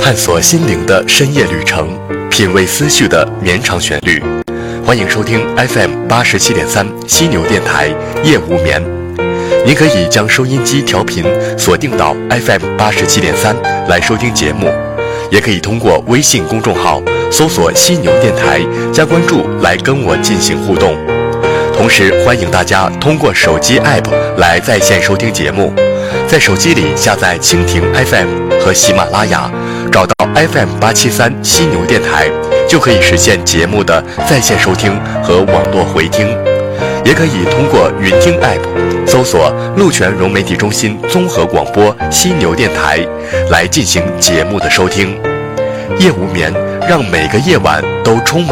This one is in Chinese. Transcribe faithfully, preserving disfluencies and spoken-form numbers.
探索心灵的深夜旅程，品味思绪的绵长旋律。欢迎收听 F M 八十七点三犀牛电台夜无眠。您可以将收音机调频锁定到 F M 八十七点三来收听节目，也可以通过微信公众号搜索犀牛电台加关注来跟我进行互动。同时欢迎大家通过手机 App 来在线收听节目，在手机里下载蜻蜓 F M 和喜马拉雅，找到 F M 八七三犀牛电台，就可以实现节目的在线收听和网络回听。也可以通过云听 App 搜索鹿泉融媒体中心综合广播犀牛电台来进行节目的收听。夜无眠，让每个夜晚都充满